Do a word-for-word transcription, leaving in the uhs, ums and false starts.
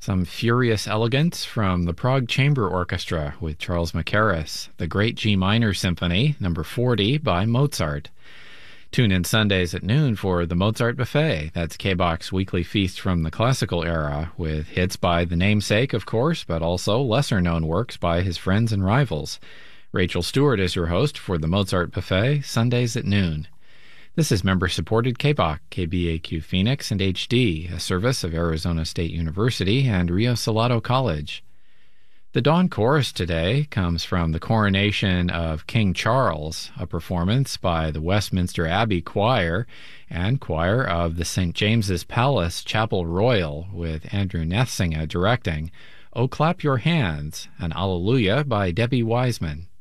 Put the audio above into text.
Some Furious Elegance from the Prague Chamber Orchestra with Charles Mackerras. The Great G Minor Symphony, number forty, by Mozart. Tune in Sundays at noon for the Mozart Buffet. That's K-Bach's weekly feast from the classical era, with hits by the namesake, of course, but also lesser-known works by his friends and rivals. Rachel Stewart is your host for the Mozart Buffet, Sundays at noon. This is member-supported K-Bach, K B A Q Phoenix and H D, a service of Arizona State University and Rio Salado College. The Dawn Chorus today comes from the coronation of King Charles, a performance by the Westminster Abbey Choir and choir of the Saint James's Palace Chapel Royal, with Andrew Nethsinga directing. "O Clap Your Hands," an Alleluia by Debbie Wiseman.